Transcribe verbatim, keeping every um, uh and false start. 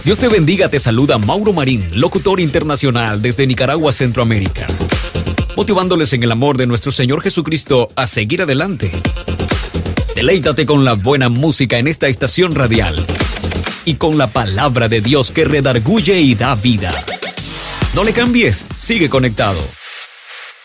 Dios te bendiga, te saluda Mauro Marín, locutor internacional desde Nicaragua, Centroamérica, motivándoles en el amor de nuestro Señor Jesucristo a seguir adelante. Deleítate con la buena música en esta estación radial y con la palabra de Dios que redarguye y da vida. No le cambies, sigue conectado.